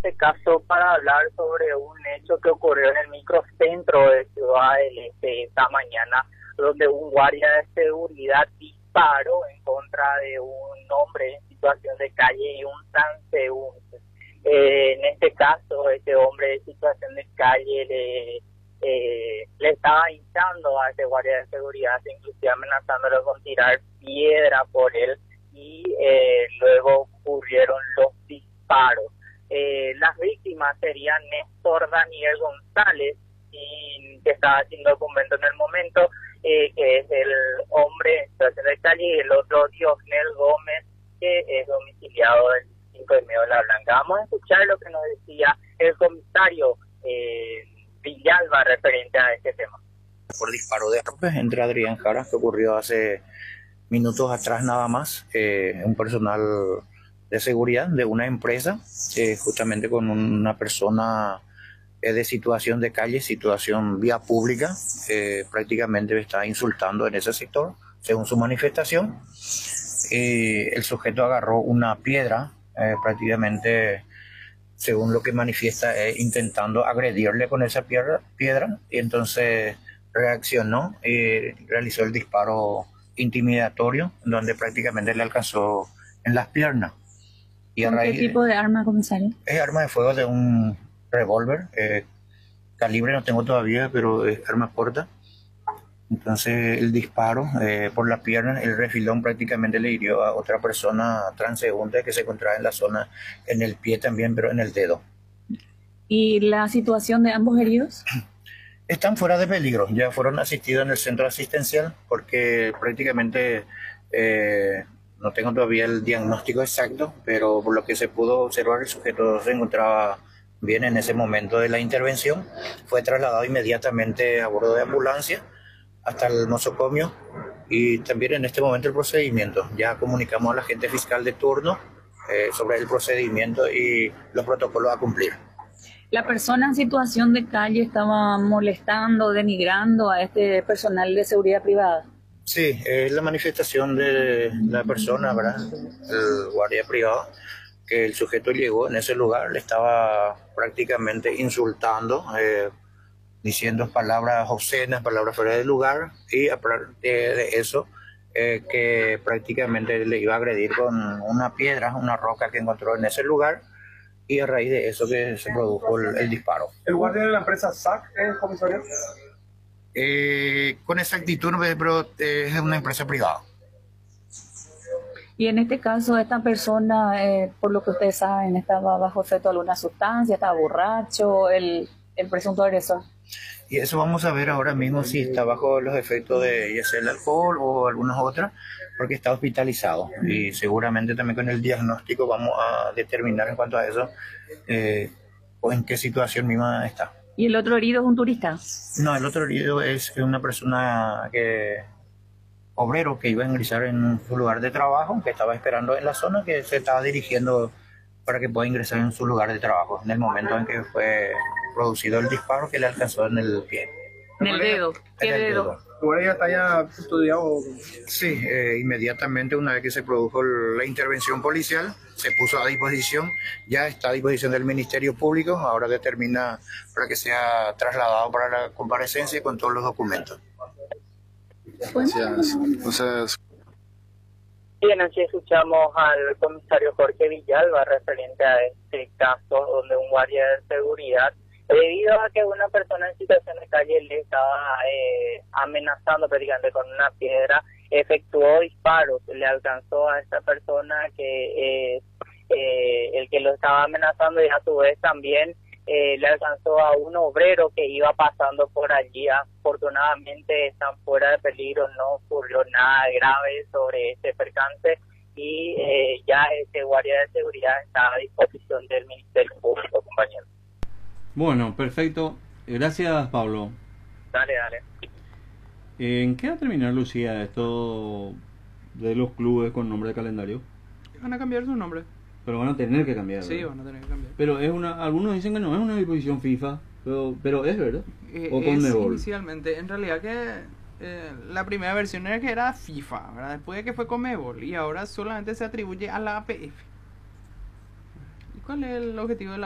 este caso para hablar sobre un hecho que ocurrió en el microcentro de Ciudad del Este esta mañana, donde un guardia de seguridad disparó en contra de un hombre en situación de calle y un transeúnte. En este caso, este hombre en situación de calle le estaba hinchando a ese guardia de seguridad, inclusive amenazándolo con tirar piedra por él, y luego ocurrieron los disparos. Las víctimas serían Néstor Daniel González, que estaba sin documento en el momento, que es el hombre en situación de calle, y el otro Diosnel Gómez, que es domiciliado del 5 de Medio de la Blanca. Vamos a escuchar lo que nos decía el comisario Villalba referente a este tema. Por disparo de armas entre Adrián Jara, que ocurrió hace minutos atrás nada más, un personal de seguridad de una empresa, justamente con una persona de situación de calle, situación vía pública, prácticamente está insultando en ese sector, según su manifestación. El sujeto agarró una piedra, prácticamente, según lo que manifiesta, intentando agredirle con esa piedra, y entonces reaccionó y realizó el disparo intimidatorio, donde prácticamente le alcanzó en las piernas. Y ¿Con qué tipo de arma, comisario? Es arma de fuego de un revólver, calibre no tengo todavía, pero es arma corta. Entonces el disparo por la pierna, el refilón prácticamente le hirió a otra persona transeúnte que se encontraba en la zona, en el pie también, pero en el dedo. ¿Y la situación de ambos heridos? Están fuera de peligro, ya fueron asistidos en el centro asistencial porque prácticamente no tengo todavía el diagnóstico exacto, pero por lo que se pudo observar el sujeto se encontraba bien en ese momento de la intervención. Fue trasladado inmediatamente a bordo de ambulancia hasta el nosocomio, y también en este momento el procedimiento. Ya comunicamos al agente fiscal de turno sobre el procedimiento y los protocolos a cumplir. ¿La persona en situación de calle estaba molestando, denigrando a este personal de seguridad privada? Sí, es la manifestación de la persona, ¿verdad? El guardia privado, que el sujeto llegó en ese lugar, le estaba prácticamente insultando, diciendo palabras obscenas, palabras fuera de lugar, y aparte de eso, que prácticamente le iba a agredir con una piedra, una roca que encontró en ese lugar, y a raíz de eso que se produjo el disparo. ¿El guardia de la empresa SAC es comisario? Con exactitud, pero es una empresa privada. Y en este caso, esta persona, por lo que ustedes saben, estaba bajo efecto de alguna sustancia, estaba borracho, el presunto agresor. Y eso vamos a ver ahora mismo si está bajo los efectos de ya sea el alcohol o algunas otras, porque está hospitalizado. Y seguramente también con el diagnóstico vamos a determinar en cuanto a eso o en qué situación misma está. ¿Y el otro herido es un turista? No, el otro herido es una persona obrero que iba a ingresar en su lugar de trabajo, que estaba esperando en la zona, que se estaba dirigiendo para que pueda ingresar en su lugar de trabajo, en el momento en que fue producido el disparo que le alcanzó en el pie. ¿En el dedo? ¿Qué dedo? ¿Tu guardia está ya estudiado? Sí, inmediatamente una vez que se produjo la intervención policial, se puso a disposición, ya está a disposición del Ministerio Público, ahora determina para que sea trasladado para la comparecencia con todos los documentos. Gracias. Bien, así escuchamos al comisario Jorge Villalba referente a este caso donde un guardia de seguridad, debido a que una persona en situación de calle le estaba amenazando prácticamente con una piedra, efectuó disparos, le alcanzó a esta persona que es el que lo estaba amenazando, y a su vez también le alcanzó a un obrero que iba pasando por allí. Afortunadamente están fuera de peligro, no ocurrió nada grave sobre este percance, y ya este guardia de seguridad está a disposición del Ministerio Público, compañero. Bueno, perfecto. Gracias, Pablo. Dale. ¿En qué va a terminar, Lucía, esto de los clubes con nombre de calendario? Van a cambiar su nombre. Pero van a tener que cambiar, ¿verdad? Sí, van a tener que cambiar. Pero es algunos dicen que no es una disposición FIFA, pero es verdad. O Es Conmebol. inicialmente, en realidad que la primera versión era que era FIFA, ¿verdad? Después de que fue Conmebol, y ahora solamente se atribuye a la APF. ¿Y cuál es el objetivo de la